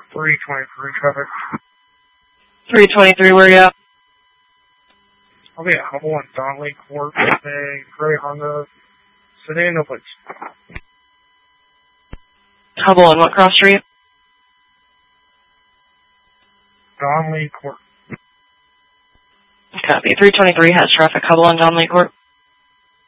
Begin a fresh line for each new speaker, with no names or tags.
323 traffic.
323, where you at?
I'll be at Hubble and Donnelly Court with a gray Honda sedan, no plates.
Hubble and what cross street?
Donnelly Court.
Copy. 323 has traffic. Hubble and Donnelly Court.